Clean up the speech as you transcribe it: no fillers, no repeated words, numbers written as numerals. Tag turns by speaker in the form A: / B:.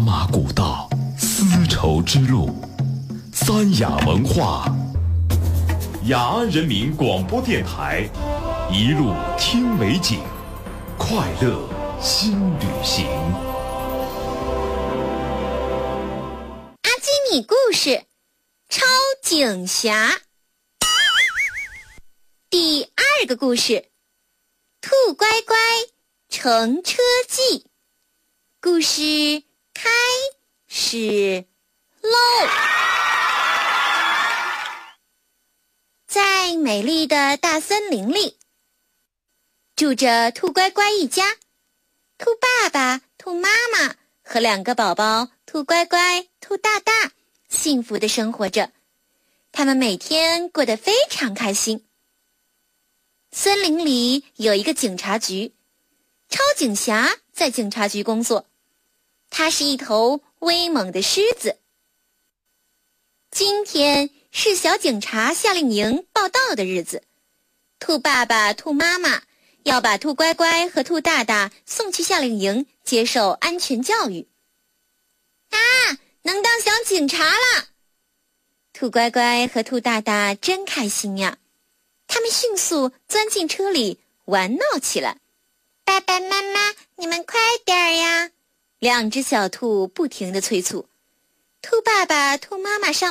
A: 马古道，丝绸之路，三雅文化，雅安人民广播电台，一路听美景，快乐新旅行。
B: 阿基米故事：超警侠。第2个故事：兔乖乖乘车记。故事开始喽！在美丽的大森林里，住着兔乖乖一家。兔爸爸、兔妈妈和2个宝宝兔乖乖、兔大大幸福地生活着，他们每天过得非常开心。森林里有一个警察局，超警侠在警察局工作，他是一头威猛的狮子。今天是小警察夏令营报到的日子，兔爸爸、兔妈妈要把兔乖乖和兔大大送去夏令营接受安全教育。啊，能当小警察了！兔乖乖和兔大大真开心呀！他们迅速钻进车里玩闹起来。爸爸妈妈，你们快点呀！2只小兔不停地催促。兔爸爸、兔妈妈上